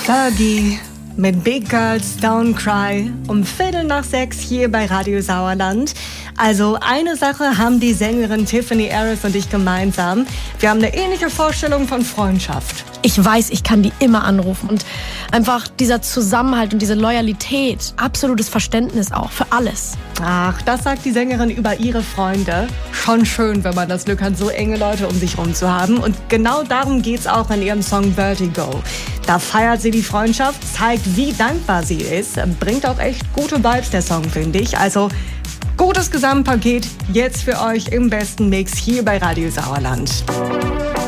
Fergie mit Big Girls Don't Cry um 5:45 hier bei Radio Sauerland. Also eine Sache haben die Sängerin Tiffany Harris und ich gemeinsam. Wir haben eine ähnliche Vorstellung von Freundschaft. Ich weiß, ich kann die immer anrufen und einfach dieser Zusammenhalt und diese Loyalität, absolutes Verständnis auch für alles. Ach, das sagt die Sängerin über ihre Freunde. Schon schön, wenn man das Glück hat, so enge Leute um sich herum zu haben. Und genau darum geht's auch in ihrem Song Vertigo. Da feiert sie die Freundschaft, zeigt, wie dankbar sie ist. Bringt auch echt gute Vibes, der Song, finde ich. Also gutes Gesamtpaket jetzt für euch im besten Mix hier bei Radio Sauerland.